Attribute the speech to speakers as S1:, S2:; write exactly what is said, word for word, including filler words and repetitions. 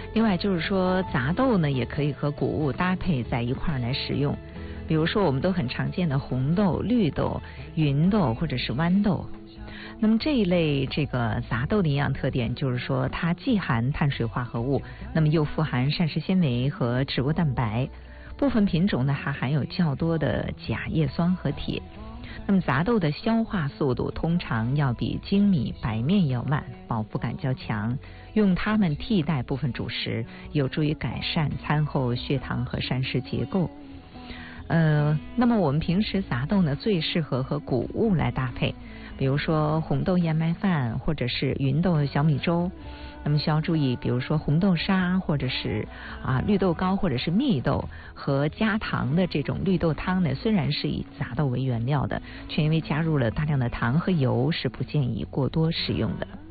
S1: 另外就是说杂豆呢也可以和谷物搭配在一块儿来食用，比如说我们都很常见的红豆、绿豆、芸豆或者是豌豆。那么这一类这个杂豆的营养特点就是说它既含碳水化合物，那么又富含膳食纤维和植物蛋白，部分品种呢还含有较多的钾、叶酸和铁。那么杂豆的消化速度通常要比精米、白面要慢，饱腹感较强，用它们替代部分主食，有助于改善餐后血糖和膳食结构。呃，那么我们平时杂豆呢最适合和谷物来搭配，比如说红豆燕麦饭或者是芸豆小米粥。那么需要注意，比如说红豆沙或者是啊绿豆糕或者是蜜豆和加糖的这种绿豆汤呢，虽然是以杂豆为原料的，却因为加入了大量的糖和油，是不建议过多食用的。